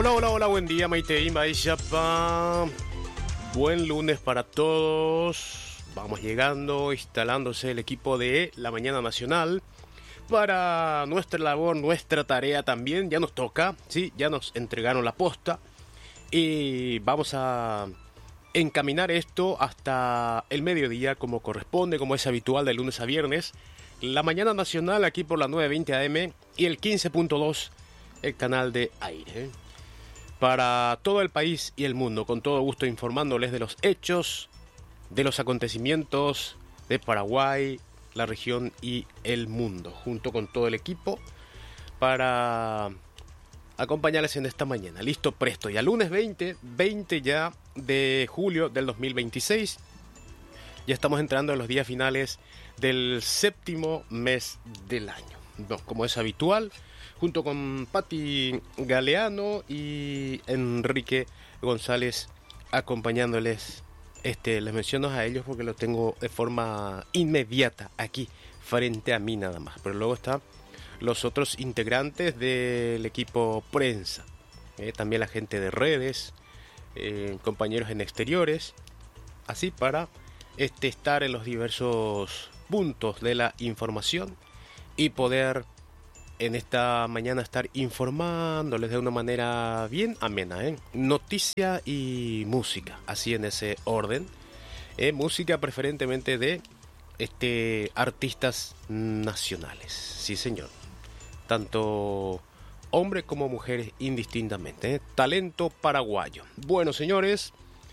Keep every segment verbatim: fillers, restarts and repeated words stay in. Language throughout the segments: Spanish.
Hola, hola, hola, buen día, Maite, Maishapa. Buen lunes para todos. Vamos llegando, instalándose el equipo de la Mañana Nacional. Para nuestra labor, nuestra tarea también, ya nos toca, sí, ya nos entregaron la posta. Y vamos a encaminar esto hasta el mediodía, como corresponde, como es habitual de lunes a viernes. La Mañana Nacional aquí por la nueve veinte A M y el quince punto dos, el canal de aire. Para todo el país y el mundo, con todo gusto informándoles de los hechos, de los acontecimientos de Paraguay, la región y el mundo, junto con todo el equipo, para acompañarles en esta mañana. Listo, presto, ya lunes veinte, veinte ya de julio del dos mil veintiséis. Ya estamos entrando en los días finales del séptimo mes del año. No, como es habitual, junto con Pati Galeano y Enrique González acompañándoles. Este, les menciono a ellos porque lo tengo de forma inmediata aquí frente a mí nada más. Pero luego están los otros integrantes del equipo prensa, eh, también la gente de redes, eh, compañeros en exteriores, así para este, estar en los diversos puntos de la información y poder en esta mañana estar informándoles de una manera bien amena, ¿eh? Noticia y música, así en ese orden. ¿eh? Música preferentemente de este, artistas nacionales, sí señor. Tanto hombres como mujeres indistintamente. ¿eh? Talento paraguayo. Bueno, señores,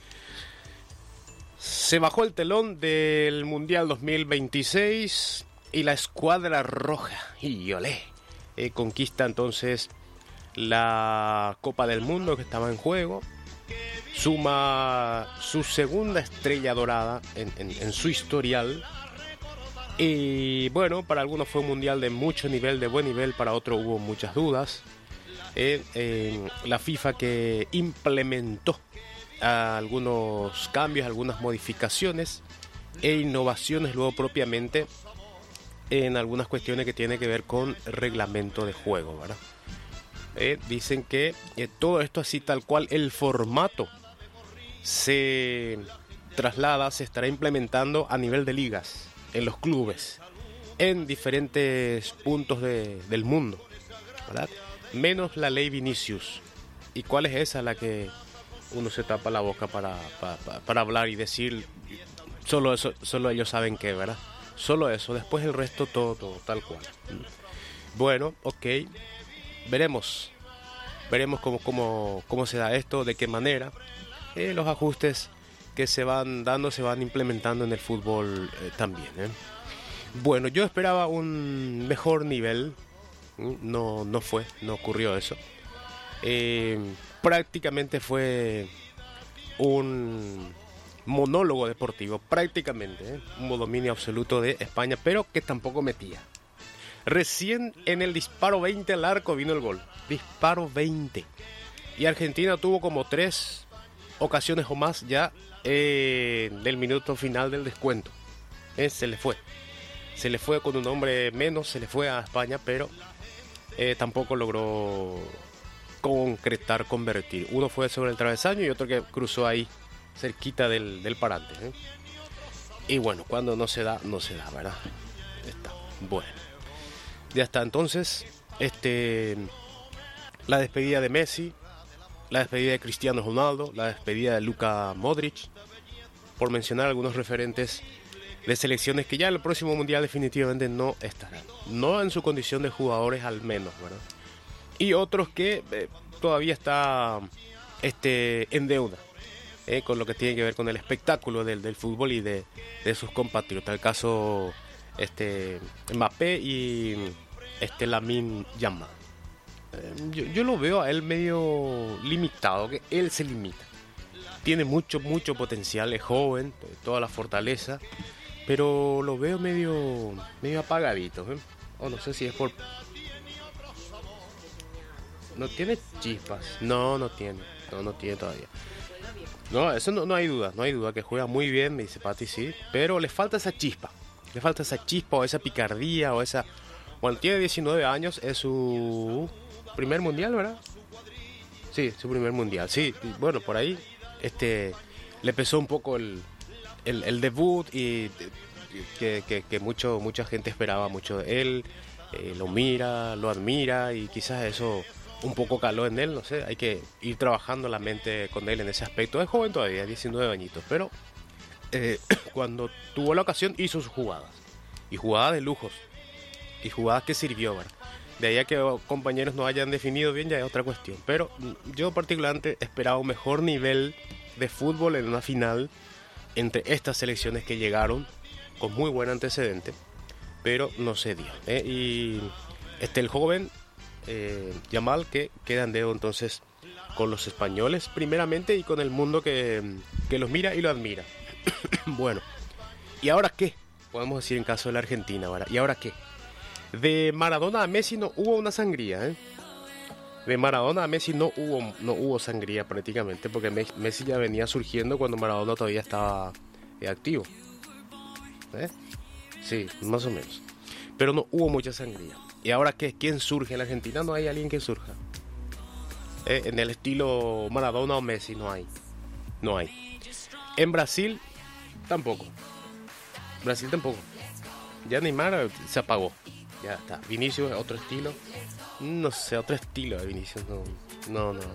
se bajó el telón del Mundial dos mil veintiséis y la escuadra roja, y olé, eh, conquista entonces la Copa del Mundo que estaba en juego. Suma su segunda estrella dorada en, en, en su historial. Y bueno, para algunos fue un mundial de mucho nivel, de buen nivel, para otros hubo muchas dudas. Eh, eh, la FIFA que implementó algunos cambios, algunas modificaciones e innovaciones luego propiamente en algunas cuestiones que tienen que ver con reglamento de juego, ¿verdad? Eh, dicen que eh, todo esto así tal cual el formato se traslada, se estará implementando a nivel de ligas, en los clubes, en diferentes puntos de, del mundo, ¿verdad? Menos la ley Vinicius. ¿Y cuál es esa? La que uno se tapa la boca para, para, para hablar y decir solo eso, solo ellos saben qué, ¿verdad? Solo eso, después el resto todo, todo, tal cual. Bueno, ok, veremos, veremos cómo, cómo, cómo se da esto, de qué manera, eh, los ajustes que se van dando, se van implementando en el fútbol eh, también. ¿eh? Bueno, yo esperaba un mejor nivel, no, no fue, no ocurrió eso. Eh, prácticamente fue un monólogo deportivo, prácticamente, ¿eh? un dominio absoluto de España, pero que tampoco metía. Recién en el disparo veinte al arco vino el gol, disparo veinte, y Argentina tuvo como tres ocasiones o más ya eh, del minuto final del descuento. Eh, se le fue, se le fue con un hombre menos, se le fue a España, pero eh, tampoco logró concretar, convertir. Uno fue sobre el travesaño y otro que cruzó ahí cerquita del, del parante, ¿eh? Y bueno, cuando no se da, no se da, ¿verdad? Está. Bueno, ya está entonces este, la despedida de Messi, la despedida de Cristiano Ronaldo, la despedida de Luka Modric, por mencionar algunos referentes de selecciones que ya en el próximo mundial definitivamente no estarán, no en su condición de jugadores al menos, ¿verdad? Y otros que eh, todavía está este, en deuda eh, con lo que tiene que ver con el espectáculo del, del fútbol y de, de sus compatriotas. El caso este, Mbappé y este, Lamine Yamal. Eh, yo, yo lo veo a él medio limitado, que él se limita. Tiene mucho, mucho potencial, es joven, toda la fortaleza, pero lo veo medio, medio apagadito. ¿eh? O no sé si es por... No tiene chispas. No, no tiene. No, no tiene todavía. No, eso no, no hay duda. No hay duda que juega muy bien, me dice Pati, sí. Pero le falta esa chispa. Le falta esa chispa o esa picardía o esa... Bueno, tiene diecinueve años. Es su primer mundial, ¿verdad? Sí, su primer mundial. Sí, y bueno, por ahí este le pesó un poco el, el, el debut y que, que, que mucho, mucha gente esperaba mucho de él. Eh, lo mira, lo admira y quizás eso un poco caló en él, no sé. Hay que ir trabajando la mente con él en ese aspecto. Es joven todavía, diecinueve añitos, pero eh, cuando tuvo la ocasión hizo sus jugadas. Y jugadas de lujos. Y jugadas que sirvió, ¿verdad? De ahí a que compañeros no hayan definido bien ya es otra cuestión. Pero yo particularmente esperaba un mejor nivel de fútbol en una final entre estas selecciones que llegaron con muy buen antecedente, pero no se dio. ¿eh? Y este el joven eh, Yamal que queda en dedo entonces con los españoles primeramente y con el mundo que, que los mira y lo admira. Bueno, ¿y ahora qué? Podemos decir en caso de la Argentina, ¿verdad? ¿Y ahora qué? De Maradona a Messi no hubo una sangría, ¿eh? De Maradona a Messi no hubo, no hubo sangría prácticamente, porque Messi ya venía surgiendo cuando Maradona todavía estaba eh, activo. ¿Eh? Sí, más o menos. Pero no hubo mucha sangría. ¿Y ahora qué? ¿Quién surge en la Argentina? No hay alguien que surja. ¿Eh? En el estilo Maradona o Messi no hay. No hay. En Brasil tampoco. Brasil tampoco. Ya Neymar se apagó. Ya está. Vinicius es otro estilo. No sé, otro estilo de Vinicius. No, no, no.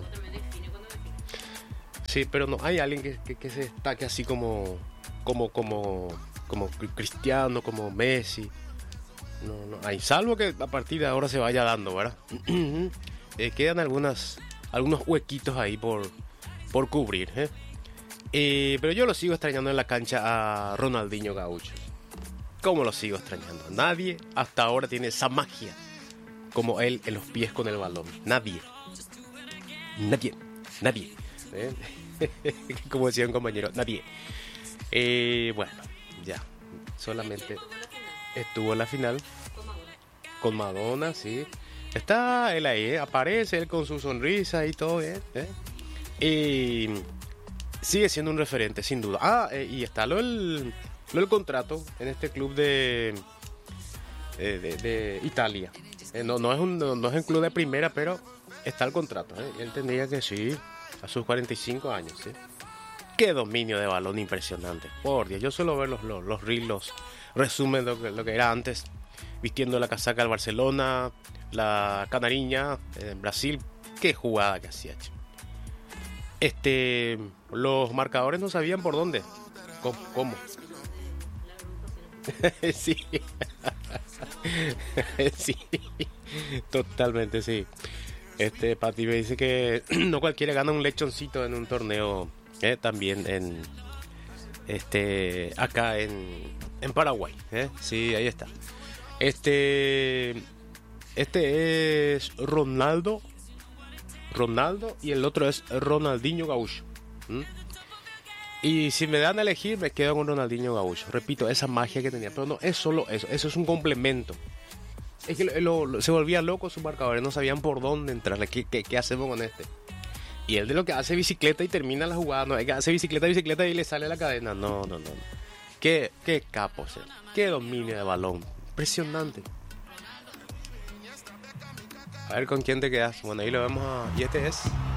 Sí, pero no hay alguien que, que, que se destaque así como, como, como, como Cristiano, como Messi. No, no hay. Salvo que a partir de ahora se vaya dando, ¿verdad? eh, quedan algunas, algunos huequitos ahí por, por cubrir, ¿eh? Eh, pero yo lo sigo extrañando en la cancha a Ronaldinho Gaúcho. ¿Cómo lo sigo extrañando? Nadie hasta ahora tiene esa magia como él en los pies con el balón. Nadie. Nadie. Nadie. ¿Eh? Como decía un compañero, nadie. Eh, bueno, ya. Solamente estuvo en la final con Madonna, sí. Está él ahí, ¿eh? Aparece él con su sonrisa y todo bien, ¿eh? Y sigue siendo un referente, sin duda. Ah, eh, y está lo el... No el contrato en este club de de, de, de Italia. Eh, no, no, es un, no, no es un club de primera, pero está el contrato. ¿eh? Él tendría que sí, a sus cuarenta y cinco años. ¿sí? Qué dominio de balón impresionante. Por Dios, yo suelo ver los, los, los reels, los resumen de lo que, lo que era antes, vistiendo la casaca del Barcelona, la canariña en Brasil. Qué jugada que hacía. Este, los marcadores no sabían por dónde. ¿Cómo? ¿Cómo? sí. sí. Totalmente, sí. Este, Pati me dice que no cualquiera gana un lechoncito en un torneo, eh, también en este acá en, en Paraguay, eh. Sí, ahí está. Este este es Ronaldo Ronaldo y el otro es Ronaldinho Gaúcho. ¿Mm? Y si me dan a elegir, me quedo con Ronaldinho Gaúcho. Repito, esa magia que tenía. Pero no es solo eso, eso es un complemento. Es que lo, lo, se volvía loco sus marcadores, no sabían por dónde entrarle. ¿Qué, qué, qué hacemos con este? Y él de lo que hace bicicleta y termina la jugada. No, es que hace bicicleta, bicicleta y le sale la cadena. No, no, no. no. Qué, qué capo, o sea, qué dominio de balón. Impresionante. A ver con quién te quedas. Bueno, ahí lo vemos. A... Y este es...